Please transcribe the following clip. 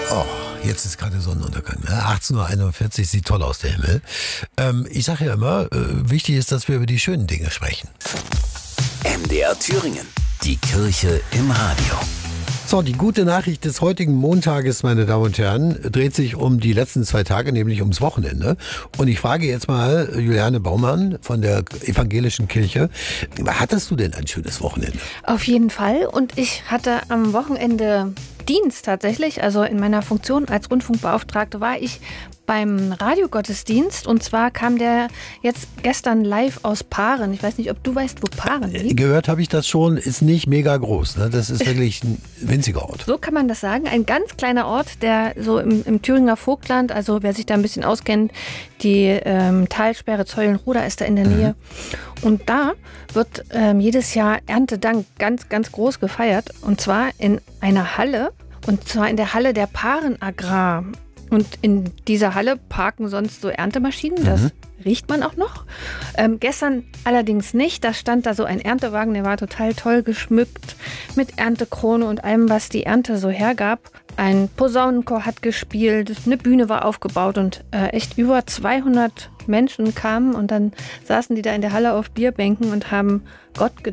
Oh, jetzt ist gerade Sonnenuntergang. 18:41 Uhr, sieht toll aus, der Himmel. Ich sage ja immer, wichtig ist, dass wir über die schönen Dinge sprechen. MDR Thüringen. Die Kirche im Radio. So, die gute Nachricht des heutigen Montages, meine Damen und Herren, dreht sich um die letzten 2 Tage, nämlich ums Wochenende. Und ich frage jetzt mal Juliane Baumann von der Evangelischen Kirche, hattest du denn ein schönes Wochenende? Auf jeden Fall. Und ich hatte am Wochenende Dienst tatsächlich. Also in meiner Funktion als Rundfunkbeauftragte war ich beim Radiogottesdienst. Und zwar kam der jetzt gestern live aus Paaren. Ich weiß nicht, ob du weißt, wo Paaren liegt. Gehört habe ich das schon, ist nicht mega groß. Ne? Das ist wirklich ein winziger Ort. So kann man das sagen. Ein ganz kleiner Ort, der so im Thüringer Vogtland, also wer sich da ein bisschen auskennt, die Talsperre Zeulenroda ist da in der Nähe. Und da wird jedes Jahr Erntedank ganz, ganz groß gefeiert. Und zwar in einer Halle. Und zwar in der Halle der Paaren Agrar. Und in dieser Halle parken sonst so Erntemaschinen, das riecht man auch noch. Gestern allerdings nicht, da stand da so ein Erntewagen, der war total toll geschmückt mit Erntekrone und allem, was die Ernte so hergab. Ein Posaunenchor hat gespielt, eine Bühne war aufgebaut und echt über 200 Menschen kamen und dann saßen die da in der Halle auf Bierbänken und haben Gott